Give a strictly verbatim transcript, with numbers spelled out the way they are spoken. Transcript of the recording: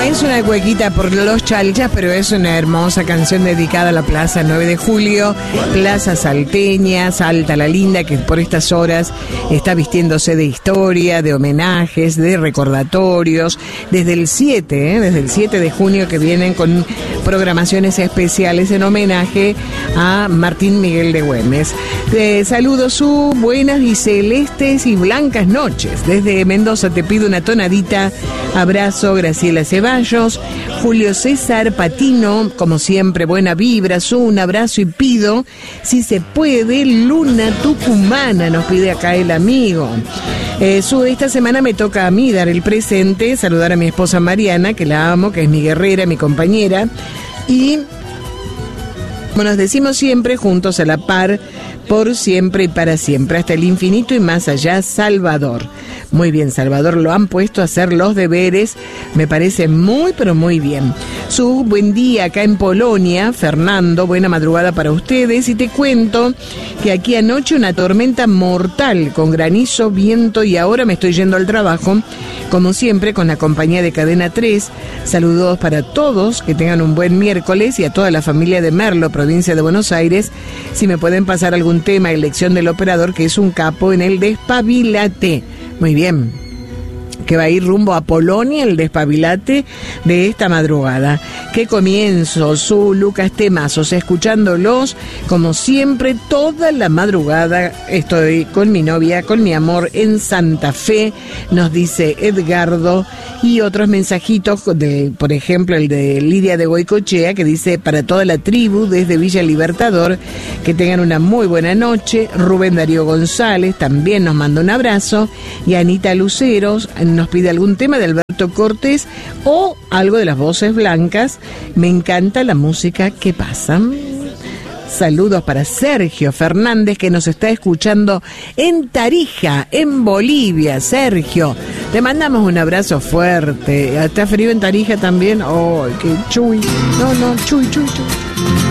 es una cuequita por los Chalchas, pero es una hermosa canción dedicada a la Plaza nueve de julio, Plaza Salteña, Salta la Linda, que por estas horas está vistiéndose de historia, de homenajes, de recordatorios, desde el siete, ¿eh? desde el siete de junio que vienen con programaciones especiales en homenaje a Martín Miguel de Güemes. Eh, saludos, su buenas y celestes y blancas noches. Desde Mendoza te pido una tonadita. Abrazo, Graciela Ceballos, Julio César Patino, como siempre, buena vibra, su un abrazo y pido, si se puede, Luna Tucumana, nos pide acá el amigo. Eh, su, esta semana me toca a mí dar el presente, saludar a mi esposa Mariana, que la amo, que es mi guerrera, mi compañera, y como nos decimos siempre, juntos a la par, por siempre y para siempre, hasta el infinito y más allá, Salvador. Muy bien, Salvador, lo han puesto a hacer los deberes, me parece muy, pero muy bien. Su buen día acá en Polonia, Fernando, buena madrugada para ustedes, y te cuento que aquí anoche una tormenta mortal, con granizo, viento, y ahora me estoy yendo al trabajo, como siempre, con la compañía de Cadena tres. Saludos para todos, que tengan un buen miércoles, y a toda la familia de Merlo, provincia de Buenos Aires. Si me pueden pasar algún tema, elección del operador, que es un capo en el Despabilate. Muy bien, que va a ir rumbo a Polonia, el Despabilate de esta madrugada. Qué comienzo, su Lucas Temazos, escuchándolos como siempre toda la madrugada. Estoy con mi novia, con mi amor en Santa Fe, nos dice Edgardo, y otros mensajitos, de, por ejemplo el de Lidia de Goicochea, que dice para toda la tribu desde Villa Libertador, que tengan una muy buena noche. Rubén Darío González también nos manda un abrazo, y Anita Luceros nos pide algún tema de Alberto Cortés o algo de las Voces Blancas. Me encanta la música que pasa. Saludos para Sergio Fernández, que nos está escuchando en Tarija, en Bolivia. Sergio, te mandamos un abrazo fuerte. ¿Está frío en Tarija también? ¡Oh, qué chuy! No, no, chuy, chuy, chuy.